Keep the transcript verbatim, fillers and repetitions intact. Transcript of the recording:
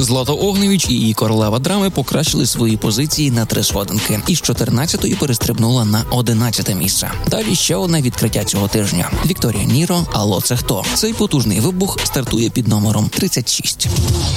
Злата Огнєвіч і її королева драми покращили свої позиції на три сходинки. Із чотирнадцятої перестрибнула на одинадцяте місце. Далі ще одне відкриття цього тижня. Вікторія Ніро «Алло, це хто?». Цей потужний вибух стартує під номером тридцять шість.